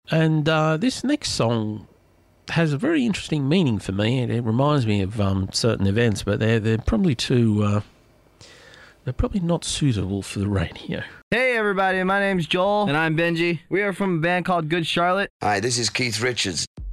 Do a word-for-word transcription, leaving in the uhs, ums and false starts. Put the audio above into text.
And uh, this next song has a very interesting meaning for me. It, it reminds me of um, certain events, but they're they're probably too uh, they're probably not suitable for the radio. Hey everybody, my name's Joel. And I'm Benji. We are from a band called Good Charlotte. Hi, this is Keith Richards.